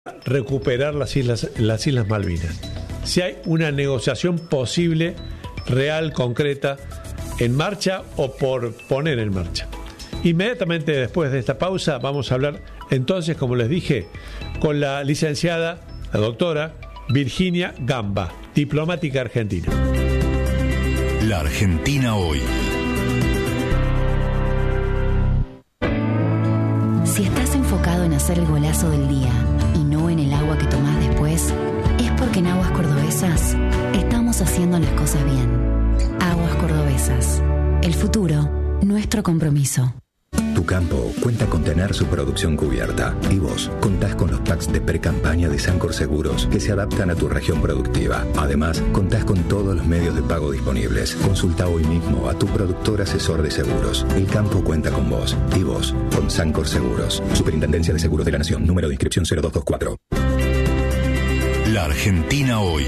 recuperar las Islas Malvinas. Si hay una negociación posible, real, concreta, en marcha o por poner en marcha. Inmediatamente después de esta pausa vamos a hablar entonces, como les dije, con la licenciada, la doctora Virginia Gamba, diplomática argentina. La Argentina hoy. Si estás enfocado en hacer el golazo del día y no en el agua que tomás después, es porque en Aguas Cordobesas estamos haciendo las cosas bien. Aguas Cordobesas. El futuro, nuestro compromiso. Tu campo cuenta con tener su producción cubierta y vos contás con los packs de pre-campaña de Sancor Seguros que se adaptan a tu región productiva. Además, contás con todos los medios de pago disponibles. Consulta hoy mismo a tu productor asesor de seguros. El campo cuenta con vos y vos con Sancor Seguros. Superintendencia de Seguros de la Nación. Número de inscripción 0224. La Argentina hoy.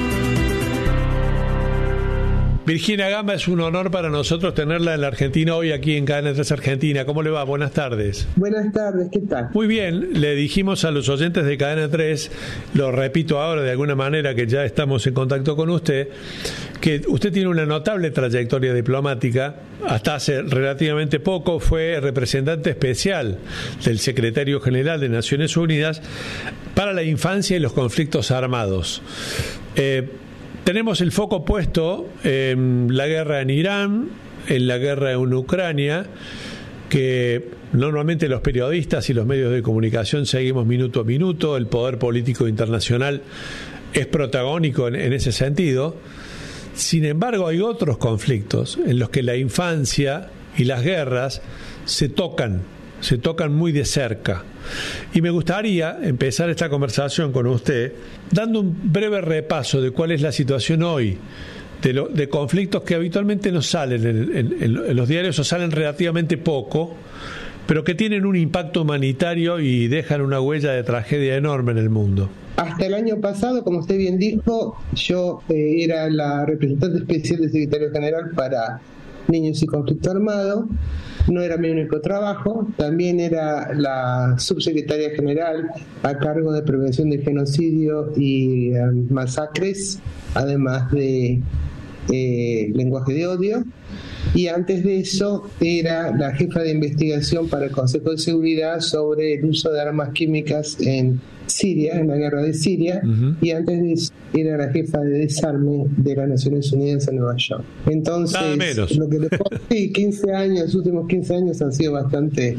Virginia Gamba, es un honor para nosotros tenerla en la Argentina hoy, aquí en Cadena 3 Argentina. ¿Cómo le va? Buenas tardes. Buenas tardes, ¿qué tal? Muy bien, le dijimos a los oyentes de Cadena 3, lo repito ahora de alguna manera que ya estamos en contacto con usted, que usted tiene una notable trayectoria diplomática. Hasta hace relativamente poco fue representante especial del secretario general de Naciones Unidas para la infancia y los conflictos armados. Tenemos el foco puesto en la guerra en Irán, en la guerra en Ucrania, que normalmente los periodistas y los medios de comunicación seguimos minuto a minuto. El poder político internacional es protagónico en ese sentido. Sin embargo, hay otros conflictos en los que la infancia y las guerras se tocan muy de cerca. Y me gustaría empezar esta conversación con usted dando un breve repaso de cuál es la situación hoy de conflictos que habitualmente no salen en los diarios o salen relativamente poco, pero que tienen un impacto humanitario y dejan una huella de tragedia enorme en el mundo. Hasta el año pasado, como usted bien dijo, yo era la representante especial del secretario general para niños y conflicto armado. No era mi único trabajo, también era la subsecretaria general a cargo de prevención del genocidio y masacres, además de lenguaje de odio. Y antes de eso era la jefa de investigación para el Consejo de Seguridad sobre el uso de armas químicas en Siria, en la guerra de Siria, y antes de eso era la jefa de desarme de las Naciones Unidas en Nueva York. Entonces, nada menos. Lo que le puedo decir, 15 años, los últimos 15 años han sido bastante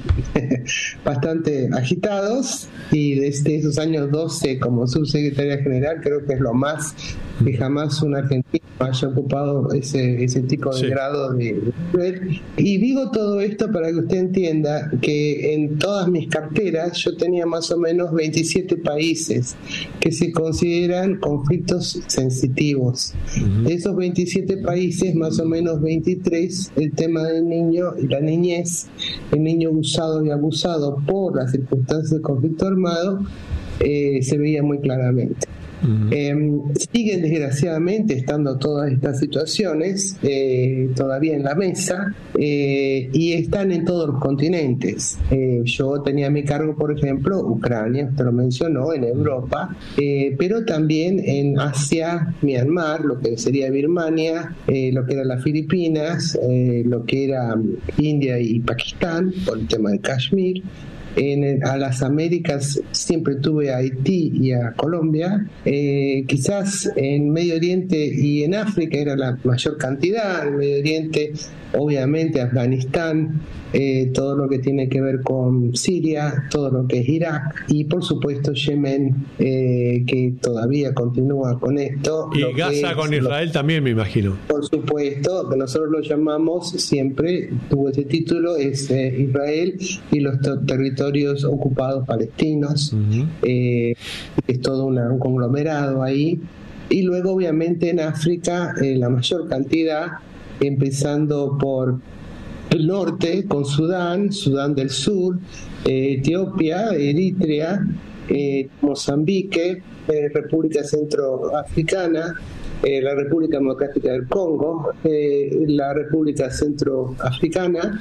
agitados, y desde esos años 12 como subsecretaria general creo que es lo más que jamás un argentino haya ocupado ese tipo de grado de nivel. Y digo todo esto para que usted entienda que en todas mis carteras yo tenía más o menos 27 países que se consideran conflictos sensitivos. De esos 27 países, más o menos 23, el tema del niño y la niñez, el niño usado y abusado por las circunstancias del conflicto armado, se veía muy claramente. Siguen desgraciadamente estando todas estas situaciones todavía en la mesa, y están en todos los continentes. Yo tenía a mi cargo, por ejemplo, Ucrania, usted lo mencionó, en Europa, pero también en Asia, Myanmar, lo que sería Birmania, lo que eran las Filipinas, lo que era India y Pakistán, por el tema de Kashmir. A las Américas siempre tuve a Haití y a Colombia, quizás en Medio Oriente y en África era la mayor cantidad. En Medio Oriente obviamente Afganistán, todo lo que tiene que ver con Siria, todo lo que es Irak y por supuesto Yemen, que todavía continúa con esto. Y Gaza con Israel también, me imagino. Por supuesto, que nosotros lo llamamos siempre, tuvo ese título, es Israel y los territorios ocupados palestinos. Es todo un conglomerado ahí. Y luego obviamente en África la mayor cantidad, empezando por el norte con Sudán del Sur, Etiopía, Eritrea, Mozambique, República Centroafricana, la República Democrática del Congo, la República Centroafricana,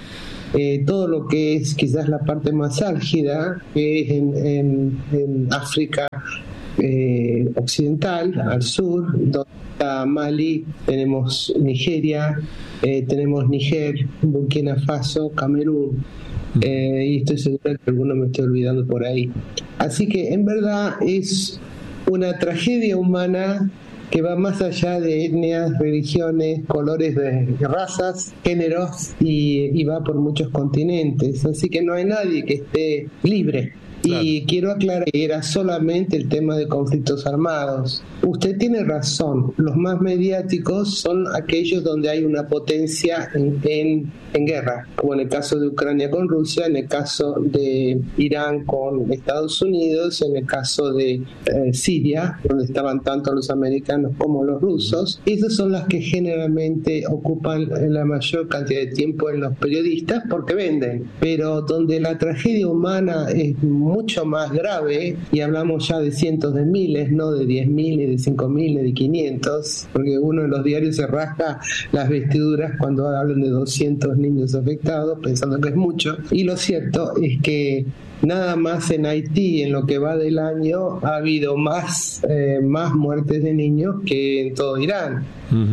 todo lo que es quizás la parte más álgida, que es en África occidental, al sur, donde está Mali, tenemos Nigeria, tenemos Níger, Burkina Faso, Camerún, y estoy seguro que alguno me estoy olvidando por ahí. Así que en verdad es una tragedia humana que va más allá de etnias, religiones, colores de razas, géneros, y va por muchos continentes. Así que no hay nadie que esté libre. Claro. Y quiero aclarar que era solamente el tema de conflictos armados. Usted tiene razón, los más mediáticos son aquellos donde hay una potencia en guerra, como en el caso de Ucrania con Rusia, en el caso de Irán con Estados Unidos, en el caso de Siria, donde estaban tanto los americanos como los rusos. Esas son las que generalmente ocupan la mayor cantidad de tiempo en los periodistas porque venden, pero donde la tragedia humana es mucho más grave, y hablamos ya de cientos de miles, no de 10.000, ni de 5.000, ni de 500, porque uno en los diarios se rasca las vestiduras cuando hablan de 200 niños afectados, pensando que es mucho, y lo cierto es que nada más en Haití, en lo que va del año, ha habido más muertes de niños que en todo Irán.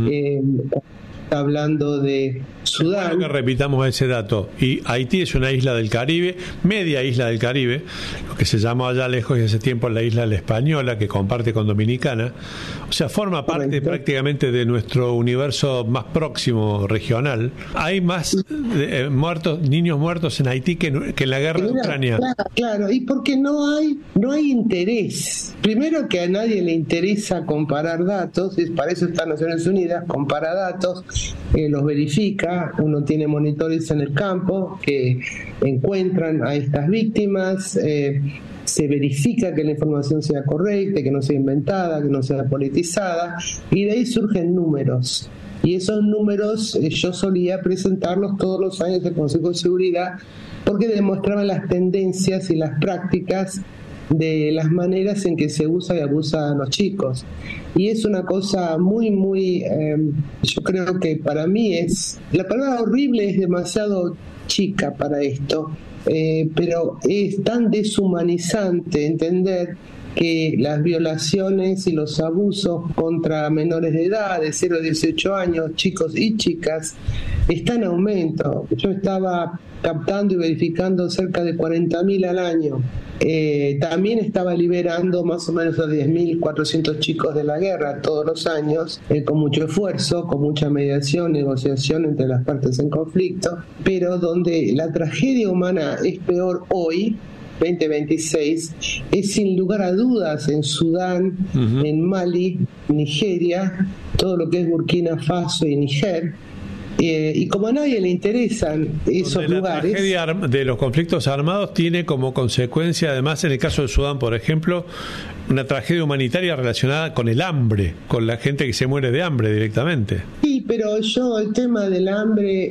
Hablando de Sudán. Bueno, que repitamos ese dato. Y Haití es una isla del Caribe, media isla del Caribe, lo que se llamó allá lejos y hace tiempo la isla La Española, que comparte con Dominicana. O sea, forma parte prácticamente de nuestro universo más próximo regional. Hay más niños muertos en Haití que en la guerra de Ucrania. Claro, y porque no hay interés. Primero, que a nadie le interesa comparar datos, para eso está Naciones Unidas, compara datos, los verifica, uno tiene monitores en el campo que encuentran a estas víctimas, se verifica que la información sea correcta, que no sea inventada, que no sea politizada, y de ahí surgen números. Y esos números yo solía presentarlos todos los años al Consejo de Seguridad, porque demostraban las tendencias y las prácticas de las maneras en que se usa y abusa a los chicos. Y es una cosa muy, yo creo que para mí la palabra horrible es demasiado chica para esto, pero es tan deshumanizante entender que las violaciones y los abusos contra menores de edad, de 0 a 18 años, chicos y chicas, está en aumento. Yo estaba captando y verificando cerca de 40.000 al año. También estaba liberando más o menos a 10.400 chicos de la guerra todos los años, con mucho esfuerzo, con mucha mediación, negociación entre las partes en conflicto, pero donde la tragedia humana es peor hoy, 2026, es sin lugar a dudas en Sudán, en Mali, Nigeria, todo lo que es Burkina Faso y Níger. Y como a nadie le interesan esos lugares. La tragedia de los conflictos armados tiene como consecuencia, además, en el caso de Sudán, por ejemplo, una tragedia humanitaria relacionada con el hambre, con la gente que se muere de hambre directamente. Sí, pero el tema del hambre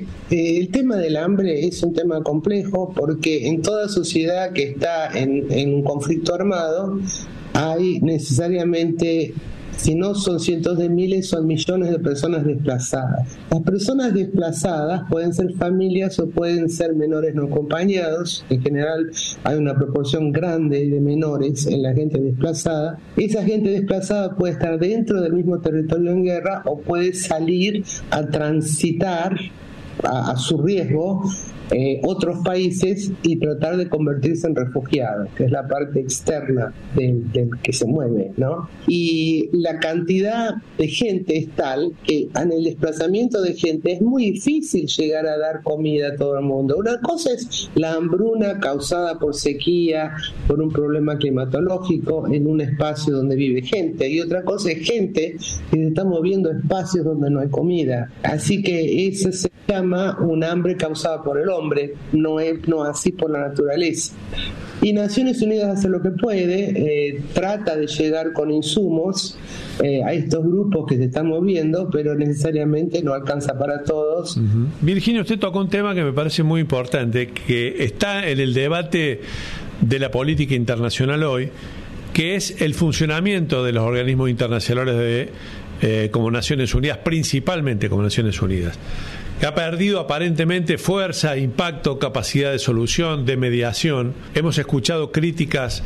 es un tema complejo, porque en toda sociedad que está en un conflicto armado hay necesariamente, si no son cientos de miles, son millones de personas desplazadas. Las personas desplazadas pueden ser familias o pueden ser menores no acompañados. En general hay una proporción grande de menores en la gente desplazada. Esa gente desplazada puede estar dentro del mismo territorio en guerra o puede salir a transitar a su riesgo otros países y tratar de convertirse en refugiados, que es la parte externa del que se mueve, ¿no? Y la cantidad de gente es tal que en el desplazamiento de gente es muy difícil llegar a dar comida a todo el mundo. Una cosa es la hambruna causada por sequía, por un problema climatológico en un espacio donde vive gente, y otra cosa es gente que se está moviendo a espacios donde no hay comida. Así que eso se llama un hambre causada por el hombre, no así por la naturaleza. Y Naciones Unidas hace lo que puede, trata de llegar con insumos a estos grupos que se están moviendo, pero necesariamente no alcanza para todos. Virginia, usted tocó un tema que me parece muy importante, que está en el debate de la política internacional hoy, que es el funcionamiento de los organismos internacionales como Naciones Unidas, principalmente como Naciones Unidas. Ha perdido aparentemente fuerza, impacto, capacidad de solución, de mediación. Hemos escuchado críticas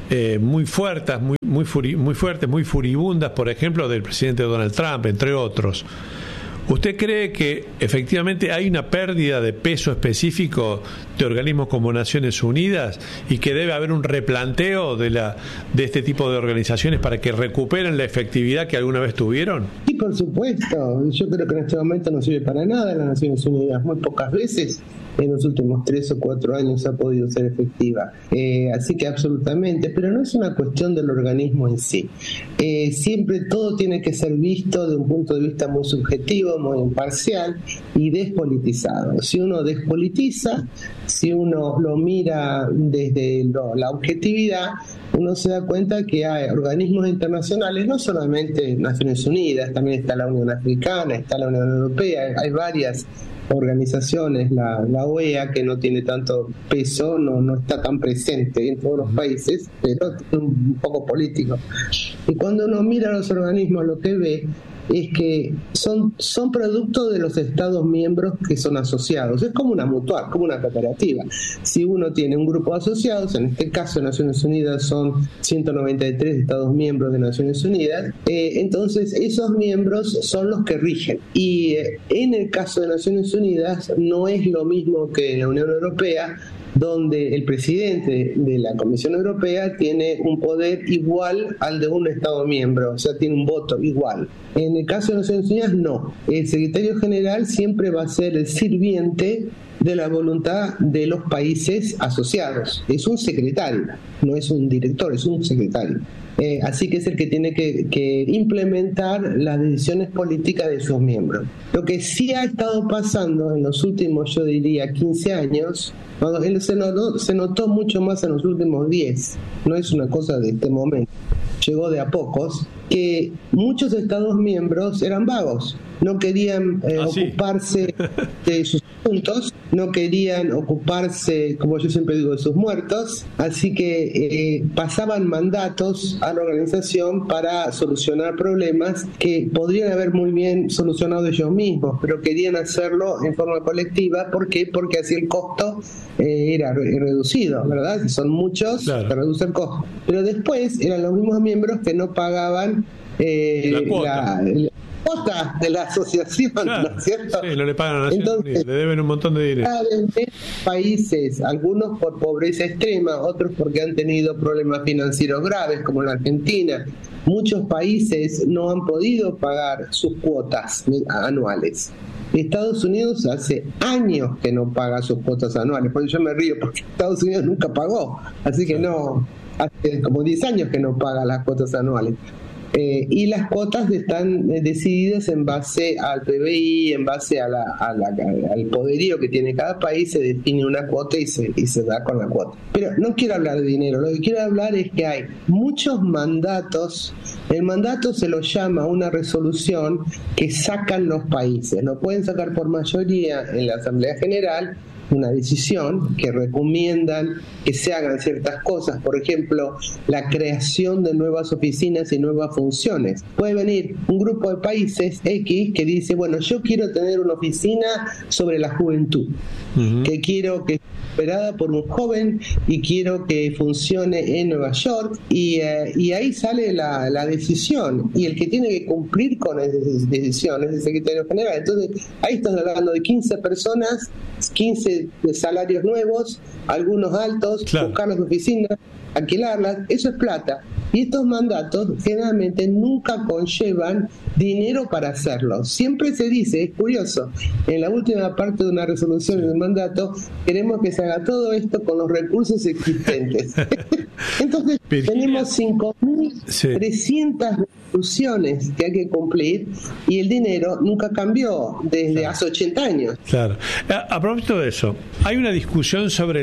muy fuertes, muy furibundas, por ejemplo, del presidente Donald Trump, entre otros. ¿Usted cree que efectivamente hay una pérdida de peso específico de organismos como Naciones Unidas y que debe haber un replanteo de este tipo de organizaciones para que recuperen la efectividad que alguna vez tuvieron? Sí, por supuesto. Yo creo que en este momento no sirve para nada las Naciones Unidas. Muy pocas veces en los últimos 3 o 4 años ha podido ser efectiva. Así que absolutamente, pero no es una cuestión del organismo en sí. Siempre todo tiene que ser visto de un punto de vista muy subjetivo, muy imparcial y despolitizado. Si uno despolitiza, si uno lo mira desde la objetividad, uno se da cuenta que hay organismos internacionales, no solamente Naciones Unidas, también está la Unión Africana, está la Unión Europea, hay varias organizaciones, la OEA, que no tiene tanto peso, no está tan presente en todos los países, pero es un poco político. Y cuando uno mira los organismos, lo que ve es que son productos de los Estados miembros que son asociados. Es como una mutual, como una cooperativa. Si uno tiene un grupo de asociados, en este caso Naciones Unidas son 193 Estados miembros de Naciones Unidas, entonces esos miembros son los que rigen. Y en el caso de Naciones Unidas no es lo mismo que en la Unión Europea, donde el presidente de la Comisión Europea tiene un poder igual al de un Estado miembro, o sea, tiene un voto igual. En el caso de Naciones Unidas, no. El secretario general siempre va a ser el sirviente de la voluntad de los países asociados. Es un secretario, no es un director, es un secretario. Así que es el que tiene que implementar las decisiones políticas de sus miembros. Lo que sí ha estado pasando en los últimos, yo diría, 15 años, se notó mucho más en los últimos 10, no es una cosa de este momento, llegó de a pocos, que muchos Estados miembros eran vagos, no querían ocuparse de sus asuntos, no querían ocuparse, como yo siempre digo, de sus muertos, así que pasaban mandatos a la organización para solucionar problemas que podrían haber muy bien solucionado ellos mismos, pero querían hacerlo en forma colectiva. ¿Por qué? Porque así el costo era reducido, ¿verdad? Si son muchos, claro, se reduce el costo. Pero después eran los mismos miembros que no pagaban la cuota de la asociación, claro, ¿no es cierto? Sí, no le pagan a la Naciones Unidas, le deben un montón de dinero. Países, algunos por pobreza extrema, otros porque han tenido problemas financieros graves, como la Argentina. Muchos países no han podido pagar sus cuotas anuales. Estados Unidos hace años que no paga sus cuotas anuales, por eso yo me río, porque Estados Unidos nunca pagó, así que no, hace como 10 años que no paga las cuotas anuales. Y las cuotas están decididas en base al PBI, en base al poderío que tiene cada país. Se define una cuota y se da con la cuota. Pero no quiero hablar de dinero, lo que quiero hablar es que hay muchos mandatos. El mandato se lo llama una resolución que sacan los países, lo pueden sacar por mayoría en la Asamblea General, una decisión que recomiendan que se hagan ciertas cosas, por ejemplo, la creación de nuevas oficinas y nuevas funciones. Puede venir un grupo de países X que dice, bueno, yo quiero tener una oficina sobre la juventud, que quiero que esté operada por un joven y quiero que funcione en Nueva York, y ahí sale la decisión, y el que tiene que cumplir con esa decisión es el secretario general. Entonces ahí estás hablando de 15 personas, 15 de salarios nuevos, algunos altos, claro, buscar las oficinas, alquilarlas, eso es plata. Y estos mandatos generalmente nunca conllevan dinero para hacerlo. Siempre se dice, es curioso, en la última parte de una resolución de un mandato, queremos que se haga todo esto con los recursos existentes. Entonces, tenemos 5.300 resoluciones que hay que cumplir y el dinero nunca cambió desde hace 80 años. Claro. A propósito de eso, hay una discusión sobre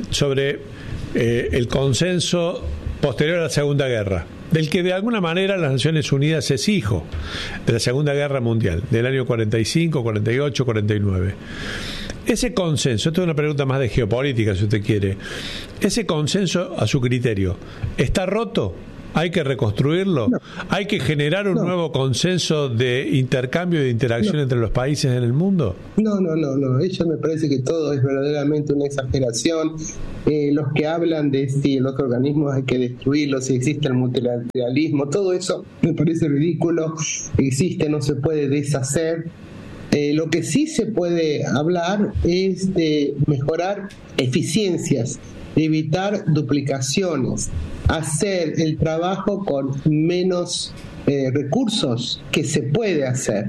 el consenso posterior a la Segunda Guerra, del que de alguna manera las Naciones Unidas es hijo, de la Segunda Guerra Mundial, del año 45, 48, 49. Ese consenso, esto es una pregunta más de geopolítica si usted quiere, ese consenso a su criterio, ¿está roto ¿Hay que reconstruirlo? No. ¿Hay que generar un nuevo consenso de intercambio y de interacción entre los países en el mundo? No. Eso me parece que todo es verdaderamente una exageración. Los que hablan de si los organismos hay que destruirlos, si existe el multilateralismo, todo eso me parece ridículo. Existe, no se puede deshacer. Lo que sí se puede hablar es de mejorar eficiencias, de evitar duplicaciones, hacer el trabajo con menos recursos, que se puede hacer.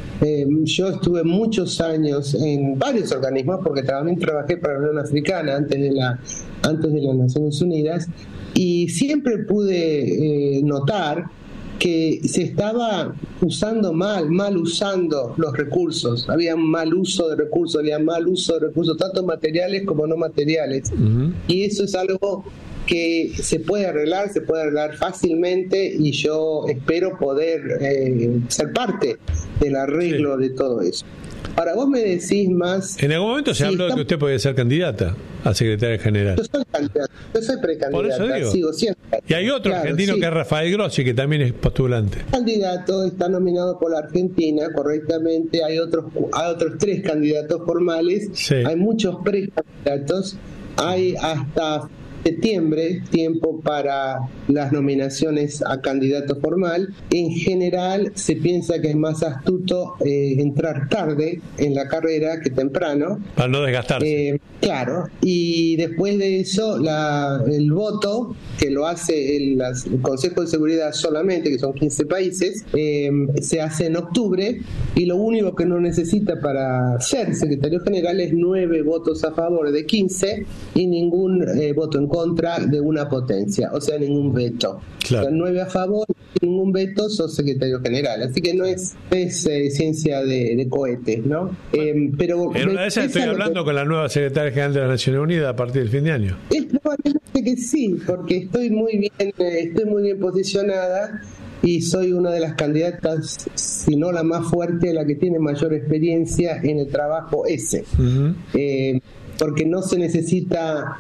Yo estuve muchos años en varios organismos, porque también trabajé para la Unión Africana antes de las Naciones Unidas, y siempre pude notar que se estaba usando mal usando los recursos. Había mal uso de recursos, tanto materiales como no materiales. Uh-huh. Y eso es algo que se puede arreglar fácilmente, y yo espero poder ser parte del arreglo de todo eso. Ahora, vos me decís más... En algún momento se habló de que usted podía ser candidata a secretaria general. Yo soy candidata, yo soy precandidata. Por eso digo. Sigo siendo. Y hay otro argentino que es Rafael Grossi, que también es postulante. El candidato está nominado por la Argentina, correctamente. Hay otros 3 candidatos formales. Sí. Hay muchos precandidatos. Hay hasta septiembre tiempo para las nominaciones a candidato formal. En general se piensa que es más astuto entrar tarde en la carrera que temprano, para no desgastarse. Claro, y después de eso el voto, que lo hace el Consejo de Seguridad solamente, que son 15 países, se hace en octubre, y lo único que no necesita para ser secretario general es 9 votos a favor de 15 y ningún voto en contra de una potencia, o sea, ningún veto. Claro. O sea, 9 a favor y ningún veto, sos secretario general. Así que no es ciencia de cohetes, ¿no? Pero en una de esas estoy hablando con la nueva secretaria general de las Naciones Unidas a partir del fin de año. Es probablemente que sí, porque estoy muy bien posicionada, y soy una de las candidatas, si no la más fuerte, la que tiene mayor experiencia en el trabajo ese. Uh-huh. Porque no se necesita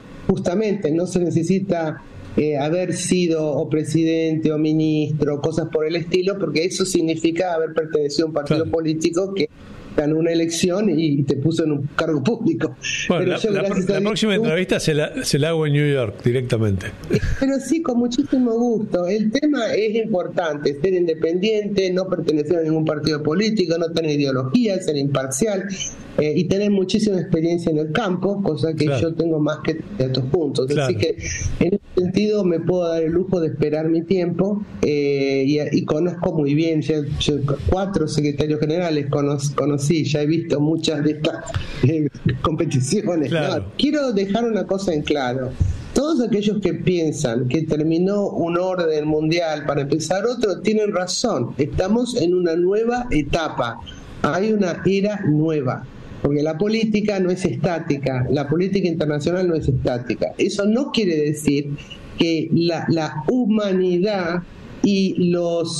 haber sido o presidente o ministro, cosas por el estilo, porque eso significa haber pertenecido a un partido político que ganó una elección y te puso en un cargo público. Bueno, pero la próxima entrevista se la hago en New York directamente. Pero sí, con muchísimo gusto. El tema es importante: ser independiente, no pertenecer a ningún partido político, no tener ideología, ser imparcial, y tener muchísima experiencia en el campo, cosa que yo tengo más que estos puntos. Claro. Así que en ese sentido me puedo dar el lujo de esperar mi tiempo, y conozco muy bien. Yo 4 secretarios generales conocí, ya he visto muchas de estas competiciones. Claro. No, quiero dejar una cosa en claro: todos aquellos que piensan que terminó un orden mundial para empezar otro tienen razón. Estamos en una nueva etapa, hay una era nueva, porque la política no es estática, la política internacional no es estática. Eso no quiere decir que la humanidad y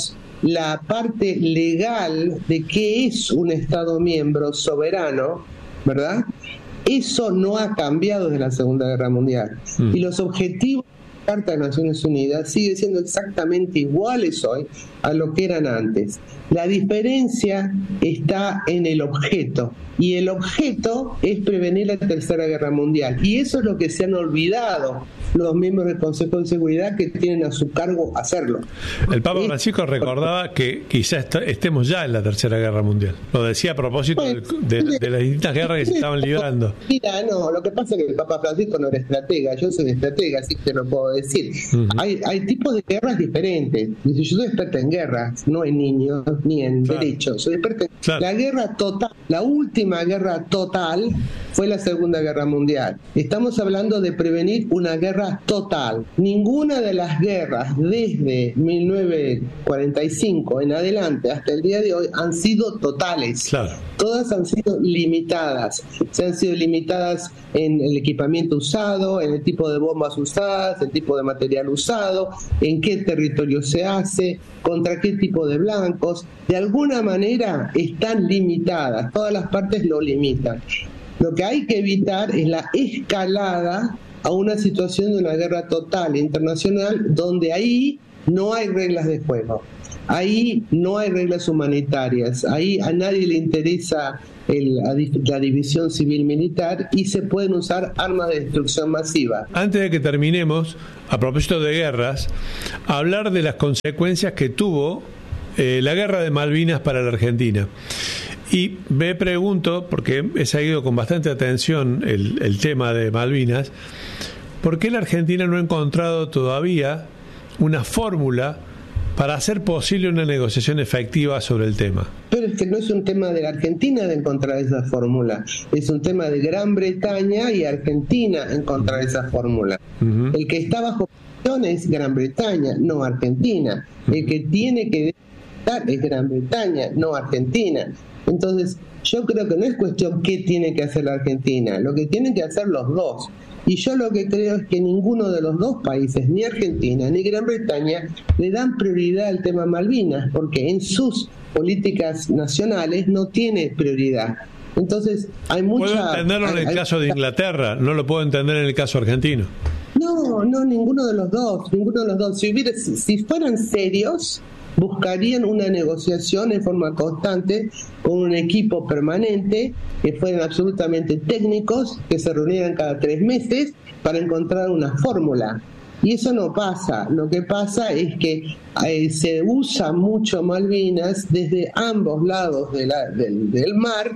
la parte legal de qué es un Estado miembro soberano, ¿verdad? Eso no ha cambiado desde la Segunda Guerra Mundial. Y los objetivos de la Carta de Naciones Unidas siguen siendo exactamente iguales hoy a lo que eran antes. La diferencia está en el objeto, y el objeto es prevenir la Tercera Guerra Mundial. Y eso es lo que se han olvidado los miembros del Consejo de Seguridad, que tienen a su cargo hacerlo. El Papa Francisco recordaba que quizás estemos ya en la Tercera Guerra Mundial. Lo decía a propósito de las distintas guerras que se estaban librando. Mira, no, lo que pasa es que el Papa Francisco no era estratega, yo soy estratega, así que te lo puedo decir. Uh-huh. Hay tipos de guerras diferentes. Yo soy experta en guerras, no en niños ni en derechos. Soy experta en la guerra total. La última guerra total fue la Segunda Guerra Mundial. Estamos hablando de prevenir una guerra total. Ninguna de las guerras desde 1945 en adelante hasta el día de hoy han sido totales. Claro. Todas han sido limitadas. Se han sido limitadas en el equipamiento usado, en el tipo de bombas usadas, el tipo de material usado, en qué territorio se hace, contra qué tipo de blancos. De alguna manera están limitadas. Todas las partes lo limitan. Lo que hay que evitar es la escalada a una situación de una guerra total internacional, donde ahí no hay reglas de juego. Ahí no hay reglas humanitarias, ahí a nadie le interesa la división civil-militar y se pueden usar armas de destrucción masiva. Antes de que terminemos, a propósito de guerras, hablar de las consecuencias que tuvo la guerra de Malvinas para la Argentina. Y me pregunto, porque he seguido con bastante atención el tema de Malvinas, ¿por qué la Argentina no ha encontrado todavía una fórmula para hacer posible una negociación efectiva sobre el tema? Pero es que no es un tema de la Argentina de encontrar esa fórmula, es un tema de Gran Bretaña y Argentina encontrar esa fórmula. Uh-huh. El que está bajo presión es Gran Bretaña, no Argentina. El que tiene que estar es Gran Bretaña, no Argentina. Entonces, yo creo que no es cuestión qué tiene que hacer la Argentina, lo que tienen que hacer los dos. Y yo lo que creo es que ninguno de los dos países, ni Argentina ni Gran Bretaña, le dan prioridad al tema Malvinas, porque en sus políticas nacionales no tiene prioridad. Entonces, hay mucha... Puedo entenderlo en el caso de Inglaterra, no lo puedo entender en el caso argentino. No, ninguno de los dos. Si fueran serios, buscarían una negociación en forma constante con un equipo permanente, que fueran absolutamente técnicos, que se reunieran cada 3 meses para encontrar una fórmula. Y eso no pasa. Lo que pasa es que se usa mucho Malvinas desde ambos lados del mar,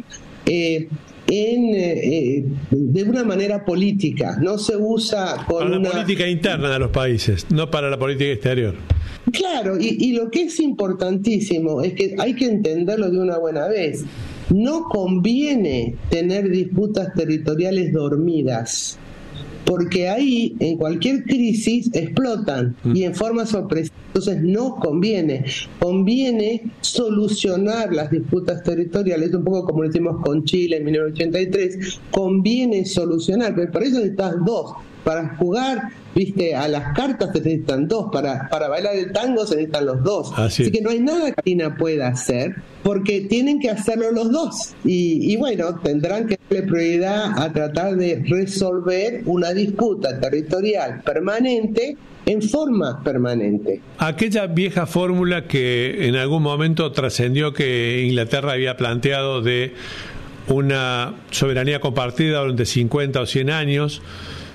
de una manera política. No se usa con para la política interna de los países, no para la política exterior. Claro, y lo que es importantísimo es que hay que entenderlo de una buena vez. No conviene tener disputas territoriales dormidas, porque ahí en cualquier crisis explotan y en forma sorpresiva. Entonces no conviene solucionar las disputas territoriales, un poco como lo hicimos con Chile en 1983, conviene solucionar, pero para eso necesitas dos. Para jugar, a las cartas se necesitan dos, para bailar el tango se necesitan los dos. Así que no hay nada que China pueda hacer, porque tienen que hacerlo los dos. Y bueno, tendrán que darle prioridad a tratar de resolver una disputa territorial permanente en forma permanente. Aquella vieja fórmula que en algún momento trascendió que Inglaterra había planteado de una soberanía compartida durante 50 o 100 años,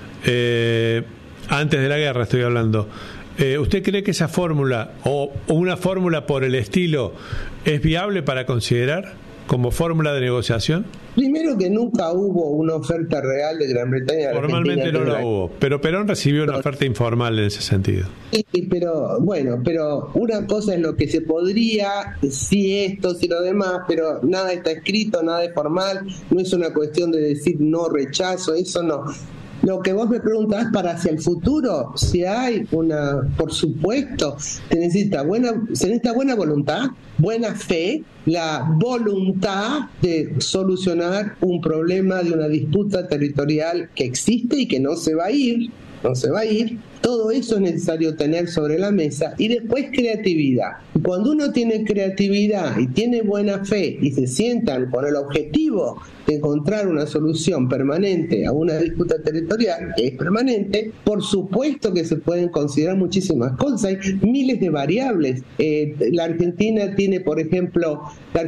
antes de la guerra estoy hablando. ¿Usted cree que esa fórmula o una fórmula por el estilo es viable para considerar como fórmula de negociación? Primero que nunca hubo una oferta real de Gran Bretaña. Formalmente no la hubo, pero Perón recibió una oferta informal en ese sentido. Sí, pero una cosa es lo que se podría, si esto, si lo demás, pero nada está escrito, nada es formal, no es una cuestión de decir no, rechazo, eso no. Lo que vos me preguntás para hacia el futuro, si hay por supuesto, se necesita buena voluntad, buena fe, la voluntad de solucionar un problema de una disputa territorial que existe y que no se va a ir. Todo eso es necesario tener sobre la mesa, y después creatividad. Y cuando uno tiene creatividad y tiene buena fe y se sientan con el objetivo de encontrar una solución permanente a una disputa territorial que es permanente, por supuesto que se pueden considerar muchísimas cosas. Hay miles de variables. La Argentina tiene, por ejemplo,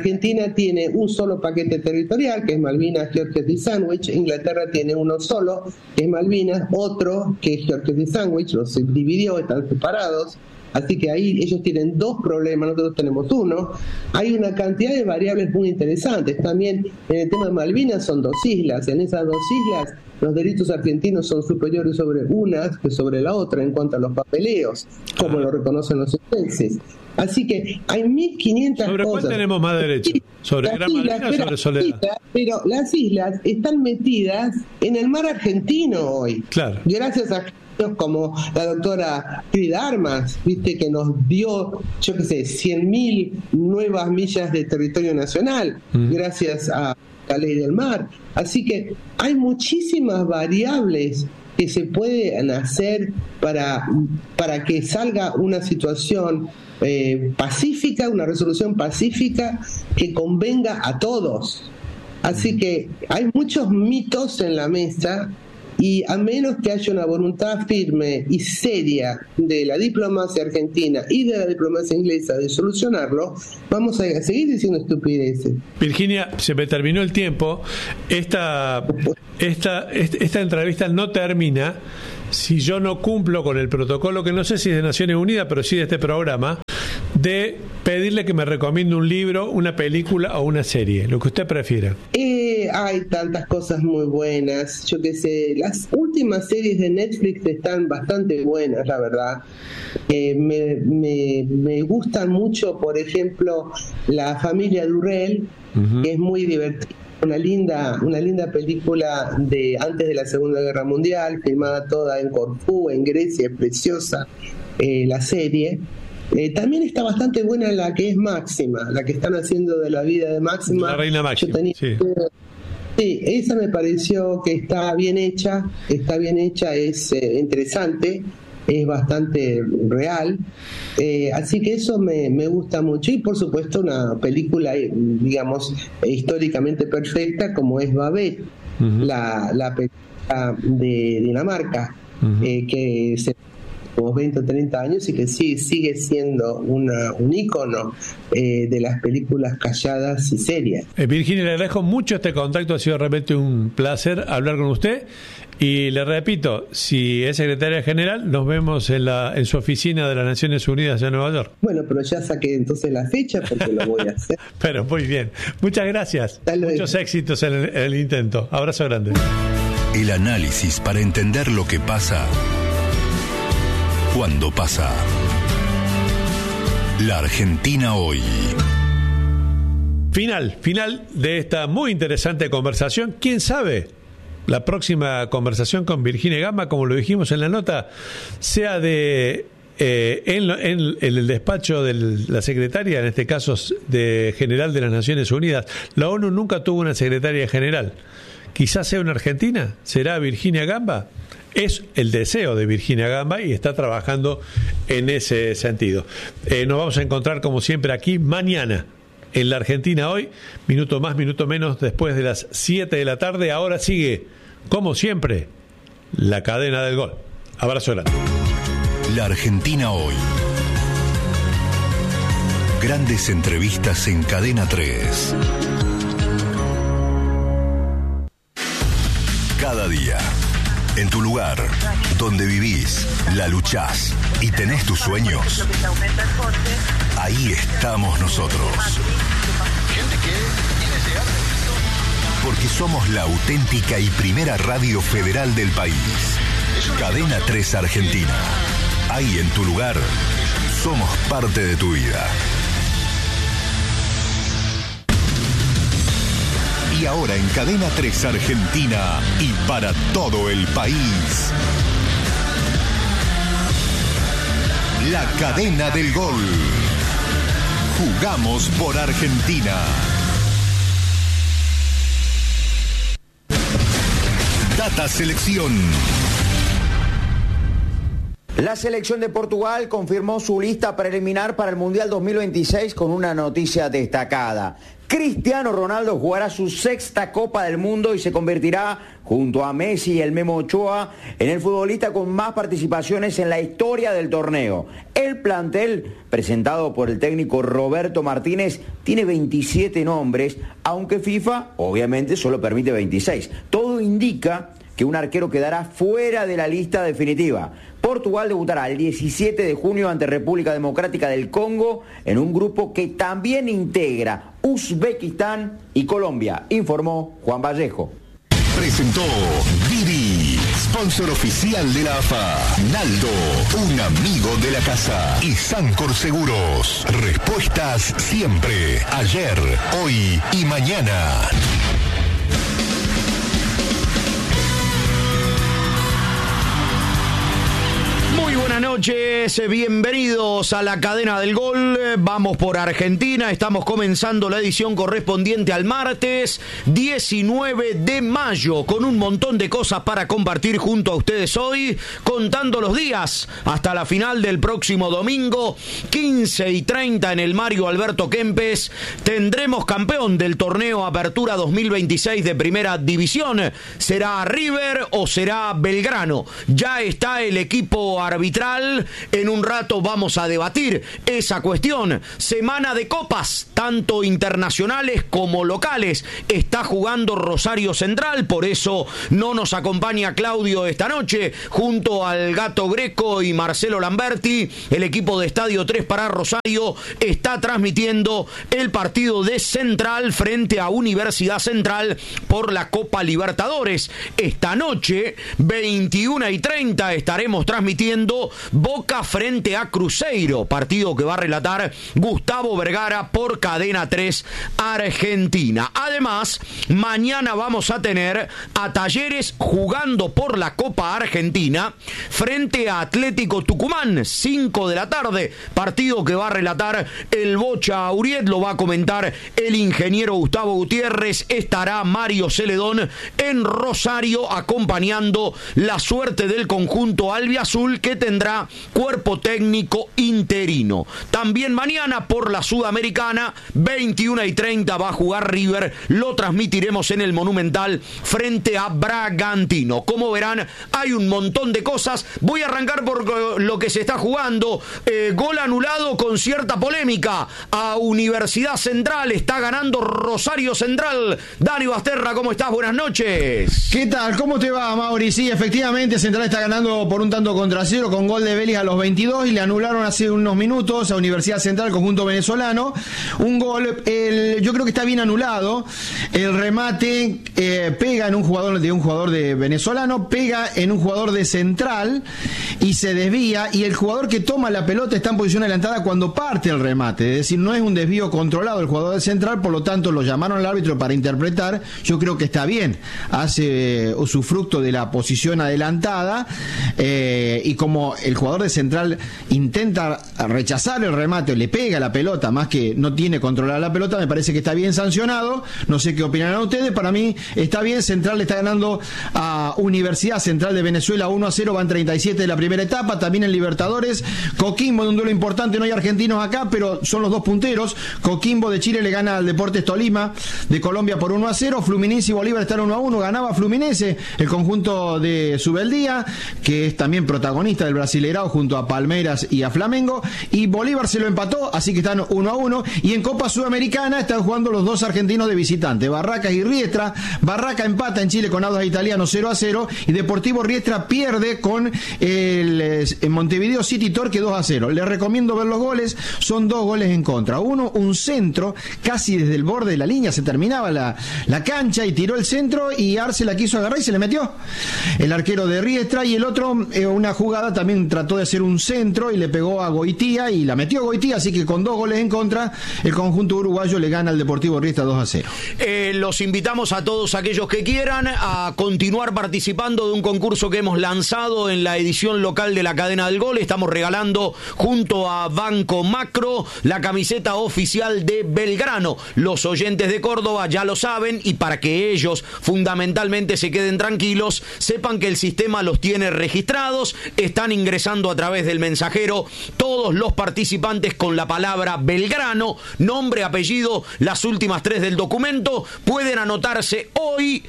un solo paquete territorial, que es Malvinas, Georgias y Sandwich. Inglaterra tiene uno solo, que es Malvinas, otro que es Georgias y Sandwich, los dividió, están separados. Así que ahí ellos tienen dos problemas, nosotros tenemos uno. Hay una cantidad de variables muy interesantes. También en el tema de Malvinas son 2 islas. En esas 2 islas los delitos argentinos son superiores sobre unas que sobre la otra en cuanto a los papeleos, como lo reconocen los ingleses. Así que hay 1.500 cosas. ¿Sobre cuál tenemos más derecho? ¿Sobre Gran Malvinas o sobre Soledad? Pero las islas están metidas en el mar argentino hoy. Claro. Gracias a como la doctora Frida Armas, que nos dio, 100.000 nuevas millas de territorio nacional, gracias a la ley del mar. Así que hay muchísimas variables que se pueden hacer para que salga una situación pacífica, una resolución pacífica que convenga a todos. Así que hay muchos mitos en la mesa y a menos que haya una voluntad firme y seria de la diplomacia argentina y de la diplomacia inglesa de solucionarlo, vamos a seguir diciendo estupideces. Virginia, se me terminó el tiempo. Esta entrevista no termina si yo no cumplo con el protocolo, que no sé si es de Naciones Unidas, pero sí de este programa, de pedirle que me recomiende un libro, una película o una serie, lo que usted prefiera. Hay tantas cosas muy buenas, yo qué sé, las últimas series de Netflix están bastante buenas, la verdad. Me gustan mucho, por ejemplo, La familia Durrell, que es muy divertida. Una linda película de antes de la Segunda Guerra Mundial, filmada toda en Corfú, en Grecia, es preciosa la serie. También está bastante buena la que es Máxima, la que están haciendo de la vida de Máxima. La reina Máxima. Sí, esa me pareció que está bien hecha, es interesante, es bastante real, así que eso me gusta mucho. Y por supuesto una película, digamos, históricamente perfecta como es Babette, la película de Dinamarca, que se como 20 o 30 años y que sigue siendo un ícono de las películas calladas y serias. Virginia, le agradezco mucho este contacto, ha sido realmente un placer hablar con usted y le repito, si es secretaria general, nos vemos en su oficina de las Naciones Unidas en Nueva York. Bueno, pero ya saqué entonces la fecha porque lo voy a hacer. Pero muy bien, muchas gracias, muchos éxitos en el intento, abrazo grande. El análisis para entender lo que pasa cuando pasa. La Argentina hoy. Final de esta muy interesante conversación. ¿Quién sabe? La próxima conversación con Virginia Gamba, como lo dijimos en la nota, sea en el despacho de la secretaria, en este caso de general de las Naciones Unidas. La ONU nunca tuvo una secretaria general. Quizás sea una argentina. ¿Será Virginia Gamba? Es el deseo de Virginia Gamba y está trabajando en ese sentido. Nos vamos a encontrar como siempre aquí mañana en La Argentina hoy, minuto más, minuto menos, después de las 7 de la tarde. Ahora sigue, como siempre, la cadena del gol. Abrazo grande. La Argentina hoy. Grandes entrevistas en Cadena 3. Cada día, en tu lugar, donde vivís, la luchás y tenés tus sueños, ahí estamos nosotros. Porque somos la auténtica y primera radio federal del país. Cadena 3 Argentina. Ahí en tu lugar, somos parte de tu vida. Y ahora en Cadena 3 Argentina y para todo el país, la cadena del gol. Jugamos por Argentina. Data Selección. La selección de Portugal confirmó su lista preliminar para el Mundial 2026 con una noticia destacada. Cristiano Ronaldo jugará su 6ª Copa del Mundo y se convertirá, junto a Messi y el Memo Ochoa, en el futbolista con más participaciones en la historia del torneo. El plantel, presentado por el técnico Roberto Martínez, tiene 27 nombres, aunque FIFA obviamente solo permite 26. Todo indica que un arquero quedará fuera de la lista definitiva. Portugal debutará el 17 de junio ante República Democrática del Congo en un grupo que también integra Uzbekistán y Colombia, informó Juan Vallejo. Presentó Didi, sponsor oficial de la AFA. Naldo, un amigo de la casa. Y Sancor Seguros, respuestas siempre, ayer, hoy y mañana. Muy buenas buenas noches, bienvenidos a la cadena del gol. Vamos por Argentina, estamos comenzando la edición correspondiente al martes 19 de mayo con un montón de cosas para compartir junto a ustedes hoy, contando los días hasta la final del próximo domingo 15:30 en el Mario Alberto Kempes. Tendremos campeón del torneo Apertura 2026 de Primera División. ¿Será River o será Belgrano? Ya está el equipo arbitral. En un rato vamos a debatir esa cuestión. Semana de copas, tanto internacionales como locales. Está jugando Rosario Central, por eso no nos acompaña Claudio esta noche. Junto al Gato Greco y Marcelo Lamberti, el equipo de Estadio 3 para Rosario está transmitiendo el partido de Central frente a Universidad Central por la Copa Libertadores. Esta noche, 21:30, estaremos transmitiendo Boca frente a Cruzeiro, partido que va a relatar Gustavo Vergara por Cadena 3 Argentina. Además, mañana vamos a tener a Talleres jugando por la Copa Argentina frente a Atlético Tucumán, 5 de la tarde, partido que va a relatar el Bocha Auriet, lo va a comentar el ingeniero Gustavo Gutiérrez. Estará Mario Celedón en Rosario acompañando la suerte del conjunto albiazul, que tendrá cuerpo técnico interino. También mañana por la Sudamericana, 21:30 va a jugar River, lo transmitiremos en el Monumental frente a Bragantino. Como verán, hay un montón de cosas. Voy a arrancar por lo que se está jugando. Gol anulado con cierta polémica a Universidad Central, está ganando Rosario Central. Dani Basterra, ¿cómo estás? Buenas noches. ¿Qué tal? ¿Cómo te va, Mauri? Sí, efectivamente, Central está ganando por un tanto contra cero con gol de Vélez a los 22 y le anularon hace unos minutos a Universidad Central, conjunto venezolano. Un gol, yo creo que está bien anulado. El remate pega en un jugador de venezolano, pega en un jugador de Central y se desvía, y el jugador que toma la pelota está en posición adelantada cuando parte el remate, es decir, no es un desvío controlado el jugador de Central, por lo tanto lo llamaron al árbitro para interpretar. Yo creo que está bien, hace usufructo de la posición adelantada, y como el jugador de Central intenta rechazar el remate, le pega la pelota más que no tiene controlada la pelota, me parece que está bien sancionado. No sé qué opinarán ustedes, para mí está bien. Central le está ganando a Universidad Central de Venezuela 1-0, van 37 de la primera etapa. También en Libertadores, Coquimbo, en un duelo importante, no hay argentinos acá, pero son los dos punteros. Coquimbo de Chile le gana al Deportes Tolima de Colombia por 1-0. Fluminense y Bolívar están 1-1, ganaba Fluminense, el conjunto de Subeldía, que es también protagonista del Brasileirao junto a Palmeiras y a Flamengo, y Bolívar se lo empató, así que están 1-1. Y en Copa Sudamericana están jugando los dos argentinos de visitante, Barracas y Riestra. Barraca empata en Chile con Audax Italiano 0-0, y Deportivo Riestra pierde con el Montevideo City Torque 2-0. Les recomiendo ver los goles, son dos goles en contra. Uno, un centro, casi desde el borde de la línea, se terminaba la cancha y tiró el centro y Arce la quiso agarrar y se le metió el arquero de Riestra. Y el otro, una jugada, también trató de hacer un centro y le pegó a Goitía y la metió Goitía, así que con dos goles en contra el conjunto uruguayo le gana al Deportivo Riestra 2-0. Los invitamos a todos aquellos que quieran a continuar participando de un concurso que hemos lanzado en la edición local de la cadena del gol. Estamos regalando junto a Banco Macro la camiseta oficial de Belgrano. Los oyentes de Córdoba ya lo saben, y para que ellos fundamentalmente se queden tranquilos, sepan que el sistema los tiene registrados. Están ingresando a través del mensajero todos los participantes con la palabra Belgrano, nombre, apellido, las últimas 3 del documento. Pueden anotarse hoy,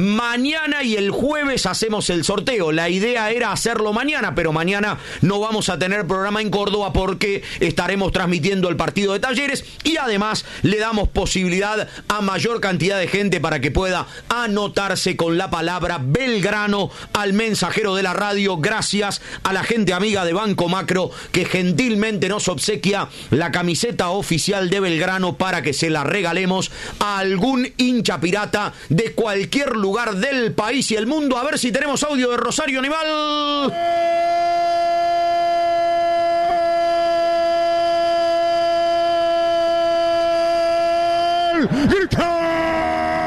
mañana y el jueves hacemos el sorteo. La idea era hacerlo mañana, pero mañana no vamos a tener programa en Córdoba porque estaremos transmitiendo el partido de Talleres, y además le damos posibilidad a mayor cantidad de gente para que pueda anotarse con la palabra Belgrano al mensajero de la radio. Gracias a la gente amiga de Banco Macro que gentilmente nos obsequia la camiseta oficial de Belgrano para que se la regalemos a algún hincha pirata de cualquier lugar del país y el mundo. A ver si tenemos audio de Rosario Animal. ¡Grita!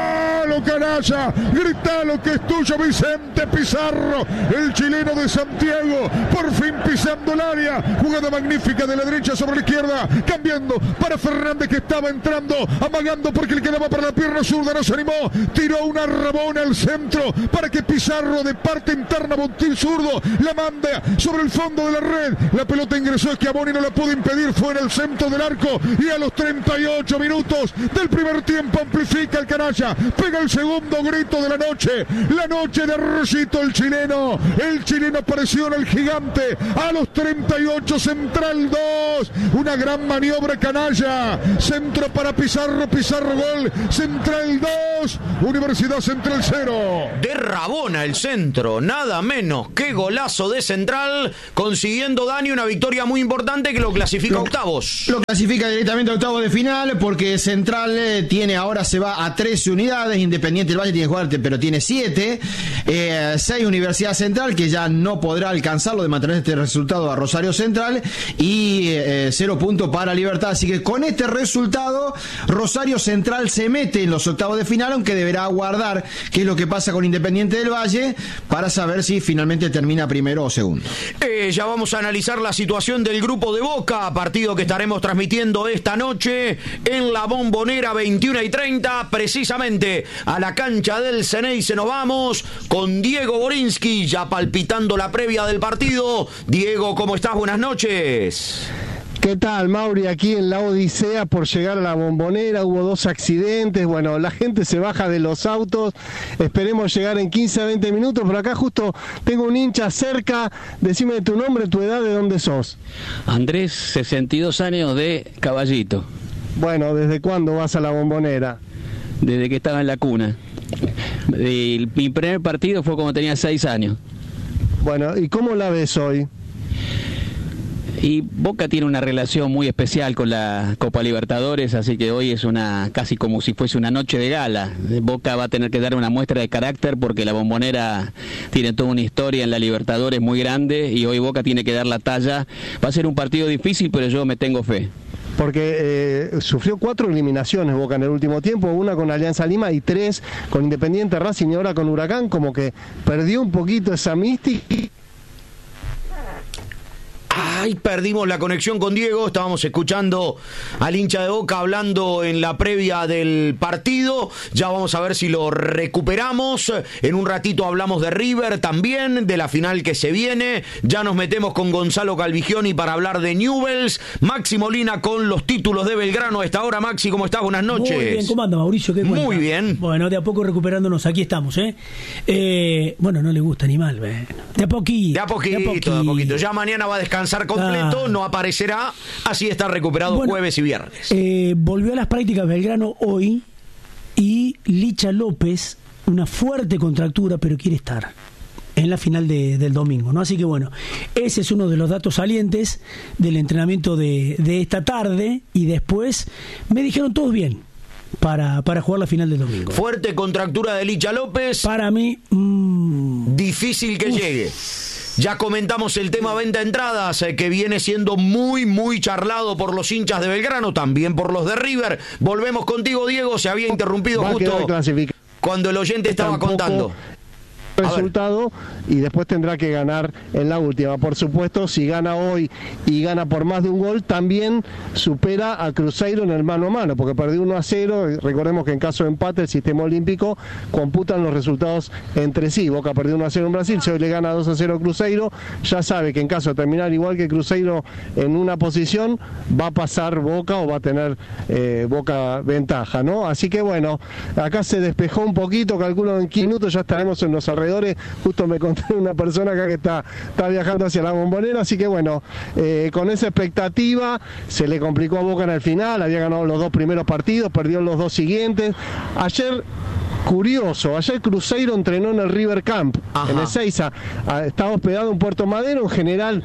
gritalo canalla, gritalo que es tuyo Vicente Pizarro, el chileno de Santiago, por fin pisando el área, jugada magnífica de la derecha sobre la izquierda, cambiando para Fernández que estaba entrando, amagando porque le quedaba para la pierna zurda, no se animó, tiró una rabona al centro para que Pizarro de parte interna Montiel zurdo la manda sobre el fondo de la red, la pelota ingresó, Schiavoni no la pudo impedir, fue en el centro del arco y a los 38 minutos del primer tiempo amplifica el canalla, pega el segundo grito de la noche de Rosito el chileno apareció en el gigante a los 38, Central 2, una gran maniobra canalla, centro para Pizarro gol, Central 2, Universidad Central 0. De Rabona el centro, nada menos que golazo de Central, consiguiendo Dani una victoria muy importante que lo clasifica a octavos. Lo clasifica directamente a octavos de final porque Central se va a 13 unidades, Independiente del Valle tiene que jugar, pero tiene 7, 6 Universidad Central, que ya no podrá alcanzarlo de mantener este resultado a Rosario Central, y 0 puntos para Libertad. Así que con este resultado Rosario Central se mete en los octavos de final, aunque deberá aguardar qué es lo que pasa con Independiente del Valle para saber si finalmente termina primero o segundo. Ya vamos a analizar la situación del grupo de Boca, partido que estaremos transmitiendo esta noche en la Bombonera, 21:30, precisamente a la cancha del Ceneice nos vamos con Diego Borinsky, ya palpitando la previa del partido. Diego, ¿cómo estás? Buenas noches. ¿Qué tal, Mauri? Aquí en la odisea por llegar a la Bombonera, hubo 2 accidentes, bueno, la gente se baja de los autos, esperemos llegar en 15 a 20 minutos, pero acá justo tengo un hincha cerca, decime tu nombre, tu edad, ¿de dónde sos? Andrés, 62 años, de Caballito. Bueno, ¿desde cuándo vas a la Bombonera? Desde que estaba en la cuna. Mi primer partido fue cuando tenía 6 años. Bueno, ¿y cómo la ves hoy? Y Boca tiene una relación muy especial con la Copa Libertadores, así que hoy es casi como si fuese una noche de gala. Boca va a tener que dar una muestra de carácter porque la Bombonera tiene toda una historia en la Libertadores muy grande y hoy Boca tiene que dar la talla. Va a ser un partido difícil, pero yo me tengo fe. Porque sufrió 4 eliminaciones Boca en el último tiempo, 1 con Alianza Lima y 3 con Independiente, Racing y ahora con Huracán, como que perdió un poquito esa mística. Ay, perdimos la conexión con Diego, estábamos escuchando al hincha de Boca hablando en la previa del partido, ya vamos a ver si lo recuperamos, en un ratito hablamos de River también, de la final que se viene, ya nos metemos con Gonzalo Calvigioni para hablar de Newell's, Maxi Molina con los títulos de Belgrano a esta hora. Maxi, ¿cómo estás? Buenas noches. Muy bien, ¿cómo anda, Mauricio? ¿Qué cuenta? Muy bien. Bueno, de a poco recuperándonos, aquí estamos, bueno, no le gusta ni mal, de a poquito. De a poquito, ya mañana va a descansar completo, no aparecerá, así está recuperado jueves y viernes. Volvió a las prácticas Belgrano hoy y Licha López, una fuerte contractura, pero quiere estar en la final del domingo, ¿no? Así que bueno, ese es uno de los datos salientes del entrenamiento de esta tarde, y después me dijeron todos bien para jugar la final del domingo. Fuerte contractura de Licha López. Para mí, difícil que llegue. Ya comentamos el tema venta de entradas, que viene siendo muy, muy charlado por los hinchas de Belgrano, también por los de River. Volvemos contigo, Diego, se había interrumpido justo cuando el oyente estaba contando. Resultado, y después tendrá que ganar en la última. Por supuesto, si gana hoy y gana por más de un gol, también supera a Cruzeiro en el mano a mano, porque perdió 1-0. Recordemos que en caso de empate el sistema olímpico computan los resultados entre sí. Boca perdió 1-0 en Brasil, si hoy le gana 2-0 a Cruzeiro, ya sabe que en caso de terminar igual que Cruzeiro en una posición, va a pasar Boca o va a tener Boca ventaja, ¿no? Así que bueno, acá se despejó un poquito, calculo en 15 minutos ya estaremos en los alrededores. Justo me conté una persona acá que está viajando hacia la Bombonera, así que bueno, con esa expectativa se le complicó a Boca en el final, había ganado los 2 primeros partidos, perdió los 2 siguientes. Ayer, curioso, ayer Cruzeiro entrenó en el River Camp, en Ezeiza, estaba hospedado en Puerto Madero, en general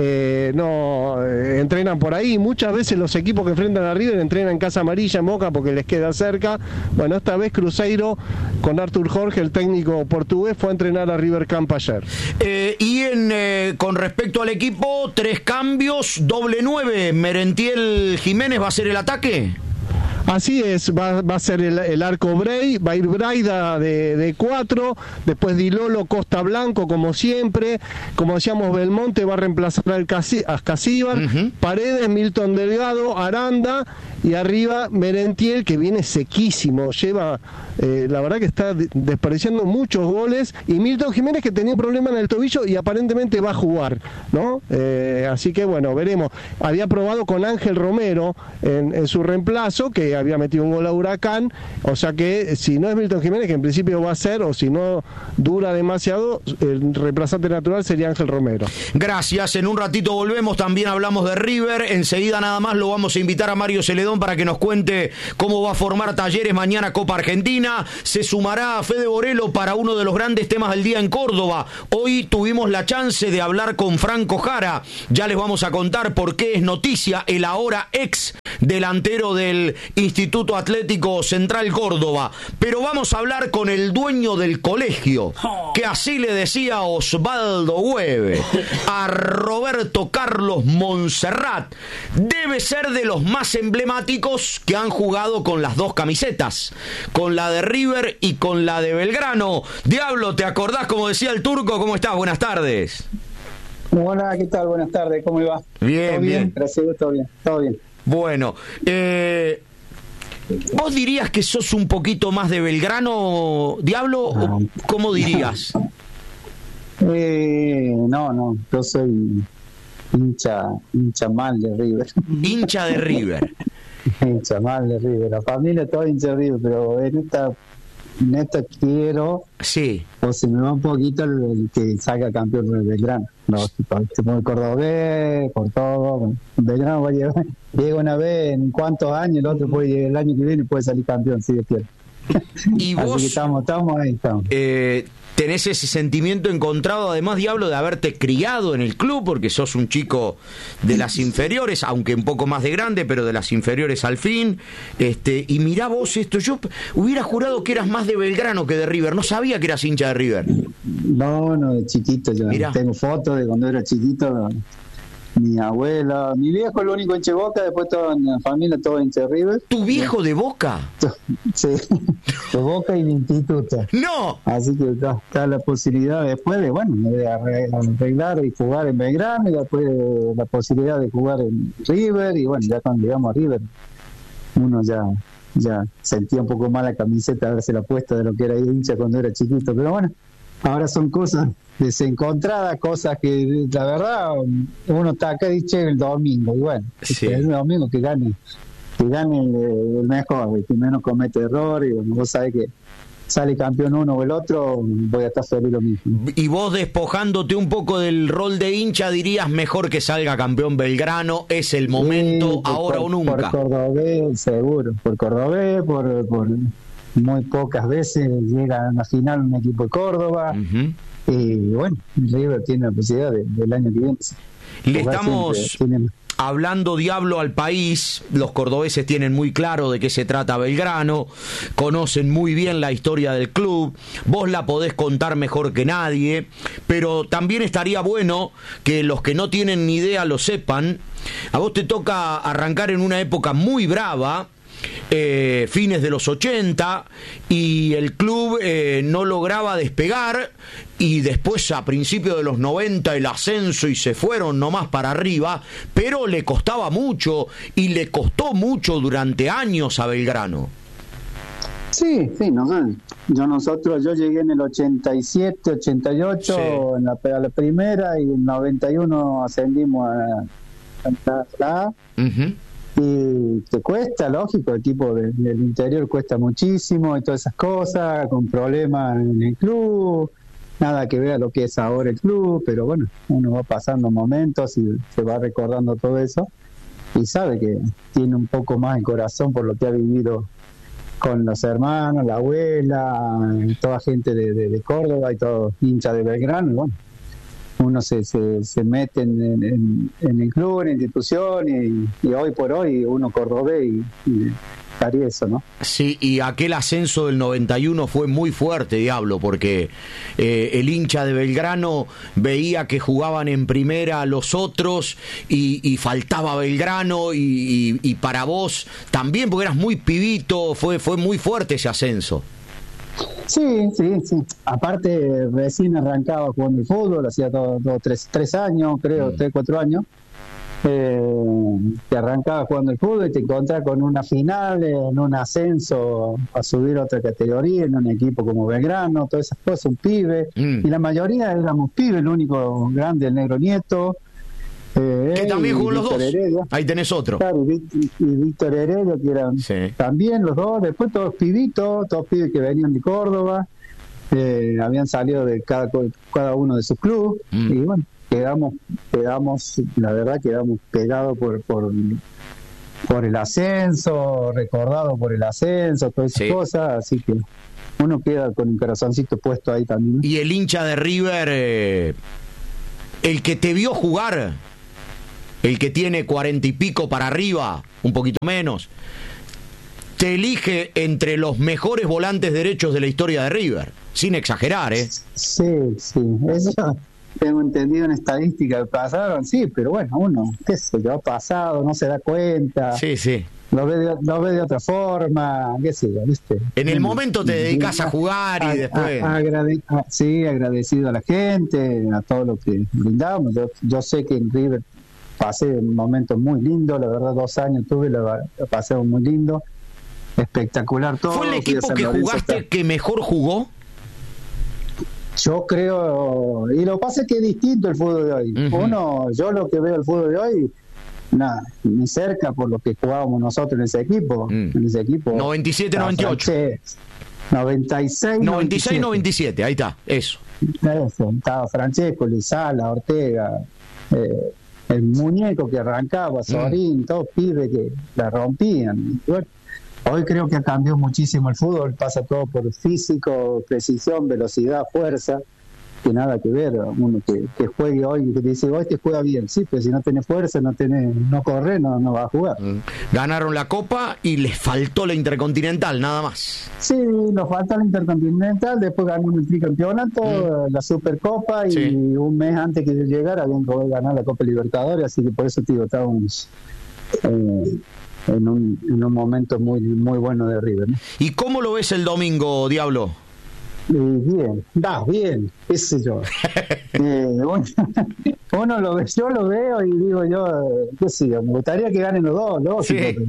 no entrenan por ahí, muchas veces los equipos que enfrentan a River entrenan en Casa Amarilla, en Boca, porque les queda cerca. Bueno, esta vez Cruzeiro, con Artur Jorge, el técnico portugués, fue a entrenar a River Camp ayer. Con respecto al equipo, 3 cambios, doble 9, Merentiel Jiménez va a ser el ataque. Así es, va a ser el arco Bray, va a ir Braida de 4, después Dilolo, Costa Blanco, como siempre, como decíamos, Belmonte va a reemplazar al Ascasíbar, Paredes, Milton Delgado, Aranda, y arriba Merentiel, que viene sequísimo, lleva, la verdad que está desperdiciando muchos goles, y Milton Jiménez, que tenía un problema en el tobillo y aparentemente va a jugar, ¿no? Así que bueno, veremos. Había probado con Ángel Romero en su reemplazo, que había metido un gol a Huracán, o sea que si no es Milton Jiménez, que en principio va a ser, o si no dura demasiado, el reemplazante natural sería Ángel Romero. Gracias, en un ratito volvemos, también hablamos de River, enseguida nada más lo vamos a invitar a Mario Celedón para que nos cuente cómo va a formar Talleres mañana Copa Argentina. Se sumará Fede Borelo para uno de los grandes temas del día en Córdoba. Hoy tuvimos la chance de hablar con Franco Jara, ya les vamos a contar por qué es noticia el ahora ex delantero del Instituto Atlético Central Córdoba. Pero vamos a hablar con el dueño del colegio, que así le decía Osvaldo Hueve, a Roberto Carlos Monserrat. Debe ser de los más emblemáticos que han jugado con las dos camisetas, con la de River y con la de Belgrano. Diablo, ¿te acordás como decía el Turco? ¿Cómo estás? Buenas tardes. Hola, ¿qué tal? Buenas tardes, ¿cómo le va? Bien, ¿Todo bien? Gracias, todo bien, todo bien. Bueno, ¿vos dirías que sos un poquito más de Belgrano, Diablo? ¿O cómo dirías? No, yo soy hincha mal de River. Hincha de River. Hincha mal de River. La familia toda hincha de River, pero en esta quiero. Sí. O se me va un poquito el que salga campeón de Belgrano. No, muy cordobés, por todo. Bueno, Belgrano va a llegar, llega una vez en cuántos años, el otro puede, el año que viene puede salir campeón, si Dios quiere. Y vos así que estamos ahí. tenés ese sentimiento encontrado, además, Diablo, de haberte criado en el club, porque sos un chico de las inferiores, aunque un poco más de grande, pero de las inferiores al fin. Y mirá vos esto, yo hubiera jurado que eras más de Belgrano que de River, no sabía que eras hincha de River. No, de chiquito, yo tengo fotos de cuando era chiquito. Mi abuela, mi viejo, el único hincha de Boca, después toda la familia, todo hincha de River. ¿Tu viejo de Boca? Sí, de Boca y de Instituto. ¡No! Así que está la posibilidad después de arreglar y jugar en Belgrano, y después la posibilidad de jugar en River, y bueno, ya cuando llegamos a River, uno ya sentía un poco más la camiseta, haberse la puesta de lo que era hincha cuando era chiquito, pero bueno, ahora son cosas desencontradas, cosas que la verdad uno está acá y dice el domingo, y bueno, sí. El domingo que gane el mejor, el que menos comete errores, y bueno, vos sabés que sale campeón uno o el otro, voy a estar feliz lo mismo. Y vos, despojándote un poco del rol de hincha, dirías mejor que salga campeón Belgrano, es el momento, sí, ahora o nunca. Por cordobés, seguro, por cordobés, por muy pocas veces llega a la final un equipo de Córdoba. Uh-huh. Y bueno, River tiene la posibilidad del año que viene. Le estamos hablando, Diablo, al país. Los cordobeses tienen muy claro de qué se trata Belgrano, conocen muy bien la historia del club, vos la podés contar mejor que nadie, pero también estaría bueno que los que no tienen ni idea lo sepan. A vos te toca arrancar en una época muy brava, fines de los 80, y el club no lograba despegar, y después a principios de los 90 el ascenso y se fueron nomás para arriba, pero le costaba mucho y le costó mucho durante años a Belgrano. Sí, yo llegué en el 87, 88, sí, a la primera, y en el 91 ascendimos a la A. Uh-huh. Y te cuesta, lógico, el equipo del interior cuesta muchísimo y todas esas cosas, con problemas en el club, nada que ver a lo que es ahora el club, pero bueno, uno va pasando momentos y se va recordando todo eso y sabe que tiene un poco más el corazón por lo que ha vivido con los hermanos, la abuela, toda gente de Córdoba y todo hincha de Belgrano, y bueno, uno se mete en el club, en la institución, y hoy por hoy uno cordobés y estaría eso, ¿no? Sí, y aquel ascenso del 91 fue muy fuerte, Diablo, porque el hincha de Belgrano veía que jugaban en primera los otros y faltaba Belgrano y para vos también, porque eras muy pibito, fue muy fuerte ese ascenso. Sí. Aparte, recién arrancaba jugando el fútbol, hacía tres años, creo, 3-4 años. Te arrancaba jugando el fútbol y te encontrás con una final, en un ascenso a subir a otra categoría, en un equipo como Belgrano, todas esas cosas, un pibe. Y la mayoría éramos pibes, el único grande, el Negro Nieto. Que también jugó los dos. Heredia. Ahí tenés otro. Claro, y Víctor Heredia, que eran también los dos. Después todos pibitos, todos pibes que venían de Córdoba, habían salido de cada uno de sus clubes. Y bueno, quedamos, la verdad, quedamos pegados por el ascenso, recordados por el ascenso, todas esas cosas. Así que uno queda con un corazoncito puesto ahí también. Y el hincha de River, el que te vio jugar, el que tiene 40 y pico para arriba, un poquito menos, te elige entre los mejores volantes derechos de la historia de River, sin exagerar, ¿eh? Sí, eso tengo entendido en estadística que pasaron, sí, pero bueno, uno, qué sé yo, ha pasado, no se da cuenta. Sí. Lo ve de otra forma, qué sé yo, ¿viste? En el momento te dedicas a jugar y después... agradecido a la gente, a todo lo que brindamos. Yo sé que en River pasé momentos muy lindos, la verdad, 2 años tuve, la pasé muy lindo, espectacular todo. ¿Fue el equipo que jugaste que mejor jugó? Yo creo, y lo que pasa es que es distinto el fútbol de hoy. Yo lo que veo el fútbol de hoy, nada, ni cerca por lo que jugábamos nosotros en ese equipo. 97-98. 96-97. Ahí está, eso. Estaba Francesco, Lizala, Ortega, el muñeco que arrancaba, Sorín, todos pibes que la rompían. Y bueno, hoy creo que ha cambiado muchísimo el fútbol, pasa todo por físico, precisión, velocidad, fuerza, que nada que ver. Uno que juegue hoy, que dice, hoy te juega bien, sí, pero si no tenés fuerza, no corre, no va a jugar. Ganaron la Copa y les faltó la Intercontinental, nada más. Sí, nos falta la Intercontinental, después ganamos el tricampeonato, la Supercopa, y un mes antes que yo llegara habían ganado la Copa Libertadores, así que por eso te digo, estábamos... en un momento muy muy bueno de River, ¿no? ¿Y cómo lo ves el domingo, Diablo? Bien, qué sé yo. Uno lo ve, yo lo veo y digo qué sé yo, me gustaría que ganen los dos, lógico.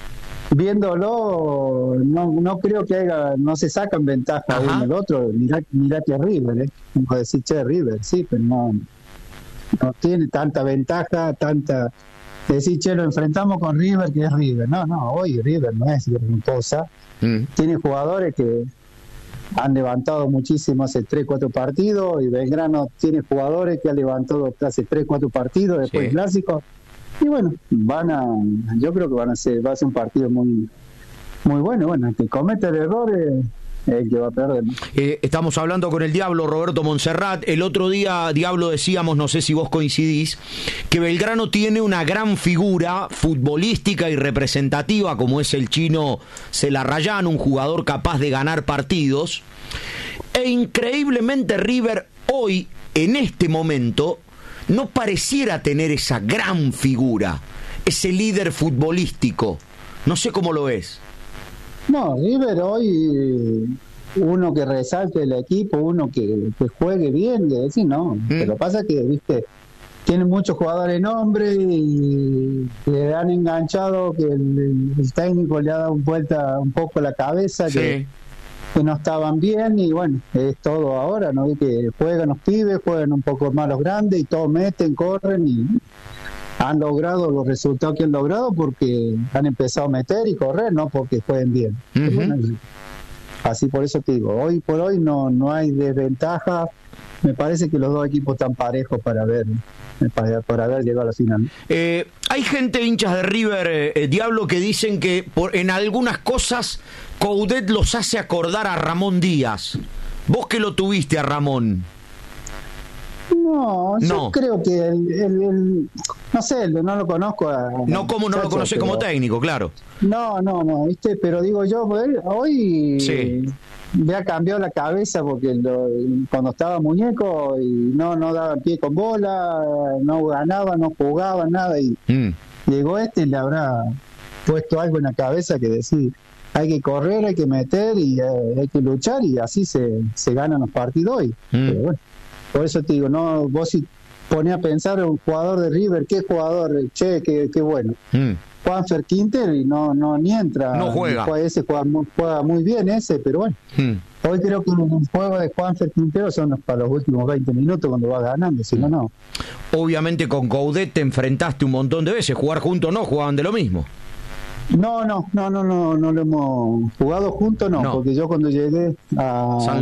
Viéndolo, no creo que no se sacan ventaja uno del otro. Mirá que River, como decir, River, sí, pero no tiene tanta ventaja, decir, lo enfrentamos con River, que es River. No, hoy River no es gran cosa. Tiene jugadores que han levantado muchísimo hace 3-4 partidos, y Belgrano tiene jugadores que han levantado hace 3-4 partidos después del clásico. Y bueno, yo creo que va a ser un partido muy muy bueno. Bueno, el que comete el error es el que va a perder. Estamos hablando con el Diablo, Roberto Montserrat. El otro día, Diablo, decíamos, no sé si vos coincidís, que Belgrano tiene una gran figura futbolística y representativa, como es el chino Celarrayán, un jugador capaz de ganar partidos. E increíblemente River hoy, en este momento, no pareciera tener esa gran figura, ese líder futbolístico. No sé cómo lo ves. No, River hoy, uno que resalte el equipo, uno que juegue bien, de decir, no. Pero lo que pasa es que, viste, tienen muchos jugadores en nombre y le han enganchado, que el técnico le ha dado vuelta un poco la cabeza, que no estaban bien, y bueno, es todo ahora, ¿no? Que juegan los pibes, juegan un poco más los grandes, y todos meten, corren, y han logrado los resultados que han logrado porque han empezado a meter y correr, no porque jueguen bien. Bueno, así, por eso te digo, hoy por hoy no hay desventaja. Me parece que los dos equipos están parejos para haber llegado a la final. Hay gente, hinchas de River, Diablo, que dicen que en algunas cosas Coudet los hace acordar a Ramón Díaz. Vos que lo tuviste a Ramón. No, yo creo que no sé, no lo conozco. No lo conoces como técnico, claro. No, ¿viste? Pero digo yo, hoy me ha cambiado la cabeza porque cuando estaba muñeco y no daba pie con bola, no ganaba, no jugaba, nada. Y llegó y le habrá puesto algo en la cabeza que decir, hay que correr, hay que meter y hay que luchar y así se ganan los partidos hoy. Pero bueno, por eso te digo, no, vos si ponés a pensar en un jugador de River, qué jugador, qué bueno. Juanfer Quintero y ni entra. No juega. Ese juega muy bien pero bueno. Hoy creo que un juego de Juanfer Quintero son para los últimos 20 minutos cuando va ganando, si no. Obviamente con Coudet te enfrentaste un montón de veces, jugar juntos no, jugaban de lo mismo. No lo hemos jugado juntos, no, porque yo cuando llegué a San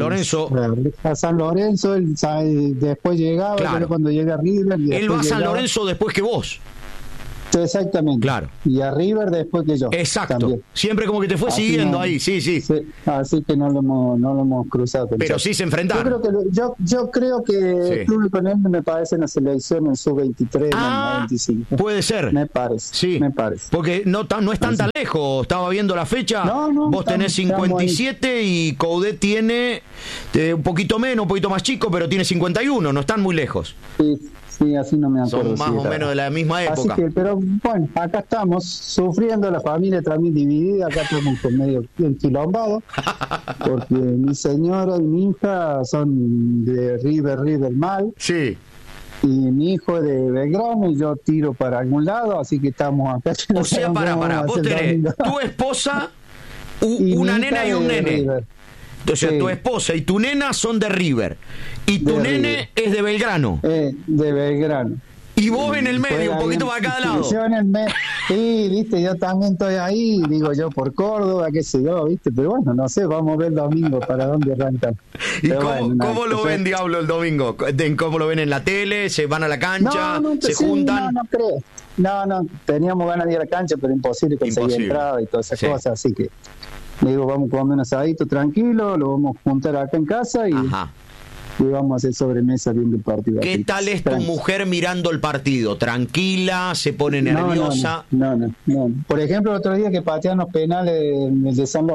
Lorenzo, él después llegaba, pero cuando llegué a River... Él va a San Lorenzo después que vos. Exactamente. Claro. Y a River después que yo. Exacto. También. Siempre como que te fue así siguiendo ahí, sí. Así que no lo hemos cruzado. Pero sí se enfrentaron. Yo creo que estuve con él, me parece, en la selección en sub-23, en el 95. Puede ser. Me parece. Sí. Me parece. Porque no están tan lejos. Estaba viendo la fecha. Vos tenés 57 y Coudet tiene un poquito menos, un poquito más chico, pero tiene 51. No están muy lejos. Sí, así no me acuerdo. Son más o menos de la misma época. Así que, pero bueno, acá estamos sufriendo, la familia también dividida, acá estamos con medio enquilombados, porque mi señora y mi hija son de River mal. Sí. Y mi hijo es de Belgrano y yo tiro para algún lado, así que estamos acá. O sea, para, vos tenés tu esposa, una nena y un nene. River. Entonces tu esposa y tu nena son de River. Y tu nene es de Belgrano. De Belgrano. Y vos en el medio, un poquito para cada lado. Yo en el medio. Sí, viste, yo también estoy ahí, digo yo por Córdoba, qué sé yo, viste, pero bueno, no sé, vamos a ver el domingo para dónde arrancan. ¿Y cómo lo ven, Diablo, el domingo? ¿Cómo lo ven en la tele? ¿Se van a la cancha? ¿Se juntan? No creo. No, teníamos ganas de ir a la cancha, pero imposible conseguir entrada y todas esas cosas, así que digo, vamos a comer un asadito tranquilo, lo vamos a juntar acá en casa y vamos a hacer sobremesa viendo el partido. ¿Qué tal es tu mujer mirando el partido? ¿Tranquila? ¿Se pone nerviosa? No. Por ejemplo, el otro día que patearon los penales de San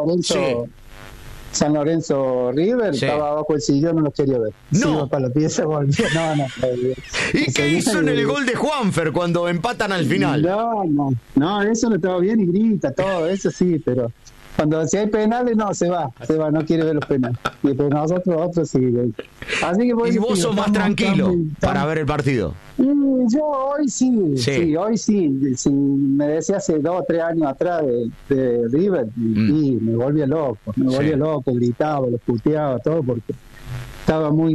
Lorenzo River, estaba abajo el sillón, no los quería ver. No. Para la pieza volvió. ¿Y qué hizo en el gol de Juanfer cuando empatan al final? No, eso no estaba bien y grita, todo eso sí, pero si hay penales, se va, no quiere ver los penales. Pero nosotros sí. Así que ¿y vos sos más tranquilo para ver el partido? Yo hoy sí. Hoy sí. Si me decía hace 2 o 3 años atrás de River, y me volvía loco, gritaba, lo puteaba, todo, porque estaba muy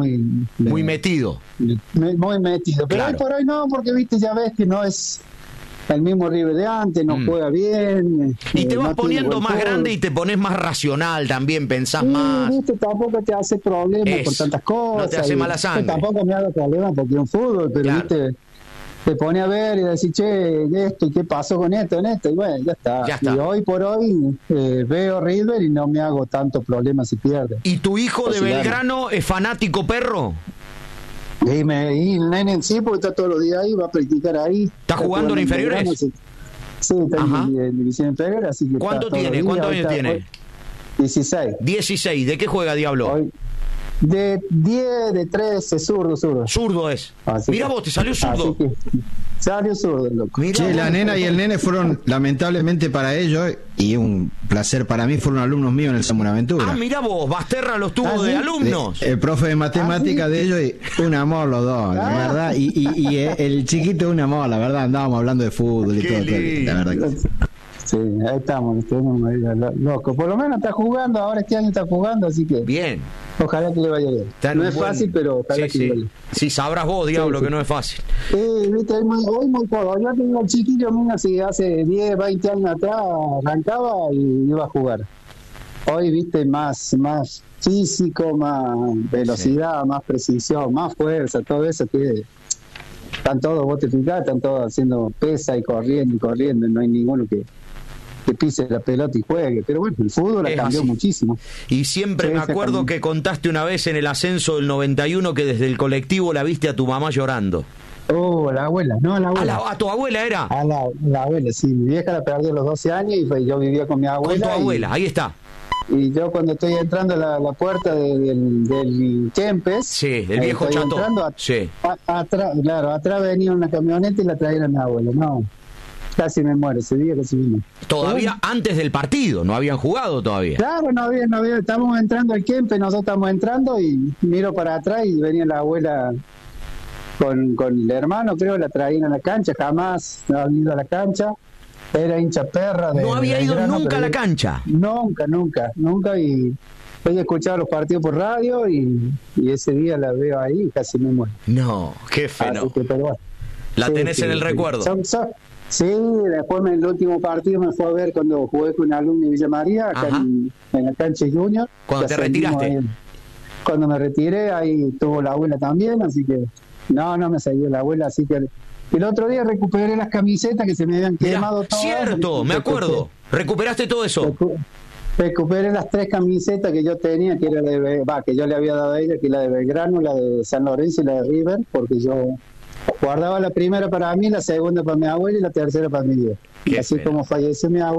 metido. Muy metido. Pero hoy por hoy no, porque viste, ya ves que no es el mismo River de antes, no juega bien. Y te vas poniendo más grande y te pones más racional también, pensás más. Viste, tampoco te hace problemas por tantas cosas. No te hace mala sangre. Tampoco me hago problemas porque es un fútbol, pero viste, te pone a ver y decir, esto, ¿y qué pasó con esto, y bueno, ya está. Y hoy por hoy veo River y no me hago tanto problema si pierde. ¿Y tu hijo de Belgrano es fanático perro? Y el nene sí, porque está todos los días ahí, va a practicar ahí. ¿Está jugando en inferiores? Sí, está en división inferior, así que ¿cuántos años tiene? 16. 16, ¿de qué juega, Diablo? Hoy, de 10, de 13, zurdo. Zurdo es. Mira vos, te salió zurdo. Salió zurdo, loco. La nena y el nene fueron, lamentablemente para ellos, y un placer para mí, fueron alumnos míos en el San Buenaventura. Mira vos, Basterra los tuvo de alumnos. El profe de matemática de ellos, y un amor los dos, la verdad. Y el chiquito un amor, la verdad, andábamos hablando de fútbol y todo, la verdad. Sí, ahí estamos loco. Por lo menos está jugando, ahora este año está jugando, así que bien. Ojalá que le vaya bien. No es fácil, pero ojalá que le vaya bien. Sí, sabrás vos, Diablo, que no es fácil. Viste, hoy muy poco. Yo tengo un chiquillo mío, así hace 10, 20 años atrás, arrancaba y iba a jugar. Hoy, viste, más físico, más velocidad, más precisión, más fuerza, todo eso que están todos, vos te fijás, están todos haciendo pesa y corriendo, no hay ninguno pise la pelota y juegue. Pero bueno, el fútbol ha cambiado muchísimo. Y siempre me acuerdo que contaste una vez en el ascenso del 91 que desde el colectivo la viste a tu mamá llorando. Oh, la abuela, no, la abuela. ¿A tu abuela era? A la abuela, sí. Mi vieja la perdió a los 12 años y yo vivía con mi abuela. Con tu abuela, ahí está. Y yo cuando estoy entrando a la puerta del Kempes... Sí, el viejo chato. Sí. Atrás venía una camioneta y la traían a mi abuela. No, casi me muero ese día, casi me muero. Todavía antes del partido, no habían jugado todavía. Claro, no había. Estamos entrando al Kempes, nosotros estamos entrando y miro para atrás y venía la abuela con el hermano, creo, la traían a la cancha. Jamás no había ido a la cancha. Era hincha perra. No había ido nunca a la cancha. Nunca. Y ella escuchaba los partidos por radio y ese día la veo ahí y casi me muero. No, qué fenómeno. Bueno, la tenés en el recuerdo. Sí, después en el último partido me fue a ver cuando jugué con un alumno de Villa María, acá en la cancha Junior. Cuando te retiraste. Cuando me retiré, ahí tuvo la abuela también, así que no me salió la abuela, así que el otro día recuperé las camisetas que se me habían quemado todas. Cierto, me acuerdo. ¿Recuperaste todo eso? Recuperé las 3 camisetas que yo tenía, que era que yo le había dado a ella, que la de Belgrano, la de San Lorenzo y la de River, porque yo guardaba la primera para mí, la segunda para mi abuela y la tercera para mi vieja. Así como falleció mi abuela.